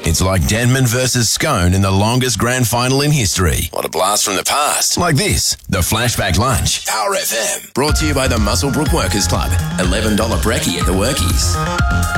It's like Denman versus Scone in the longest grand final in history. What a blast from the past. Like this, the Flashback Lunch. Power FM. Brought to you by the Muswellbrook Workers Club. $11 brekkie at the Workies.